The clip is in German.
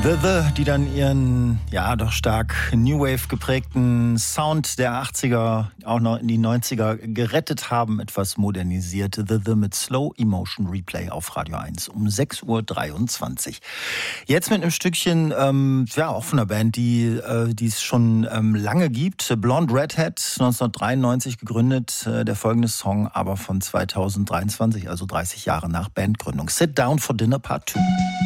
Die dann ihren, ja, doch stark New Wave geprägten Sound der 80er auch noch in die 90er gerettet haben, etwas modernisiert. The mit Slow Emotion Replay auf Radio 1 um 6:23 Uhr. Jetzt mit einem Stückchen, auch von einer Band, die es schon lange gibt. Blonde Redhead, 1993 gegründet. Der folgende Song aber von 2023, also 30 Jahre nach Bandgründung. Sit Down for Dinner Part 2.